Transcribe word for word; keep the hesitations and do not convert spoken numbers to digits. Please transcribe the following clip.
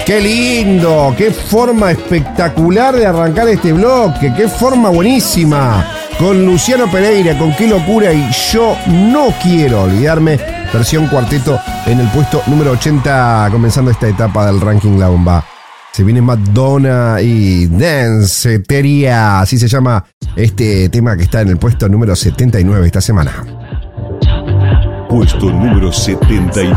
Qué lindo, qué forma espectacular de arrancar este bloque, qué forma buenísima. Con Luciano Pereira, con Qué Locura y Yo No Quiero Olvidarme, versión cuarteto en el puesto número ochenta, comenzando esta etapa del ranking La Bomba. Se viene Madonna y Danceteria, así se llama este tema que está en el puesto número setenta y nueve esta semana. Puesto número setenta y nueve.